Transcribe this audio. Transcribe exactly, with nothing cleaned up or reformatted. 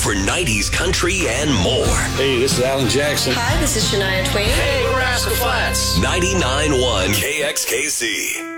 for nineties country and more. Hey, this is Alan Jackson. Hi, this is Shania Twain. Hey, we're Rascal Flatts. ninety-nine point one K X K C.